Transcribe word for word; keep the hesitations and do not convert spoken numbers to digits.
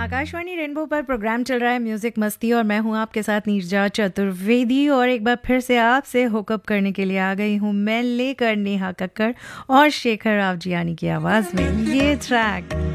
Akashvani rainbow पर programme चल रहा है म्यूजिक मस्ती और मैं हूं आपके साथ नीरजा चतुर्वेदी। और एक बार फिर से आपसे हुकअप करने के लिए आ गई हूं मैं लेकर नेहा कक्कड़ और शेखर रावजियानी की आवाज़ में ये ट्रैक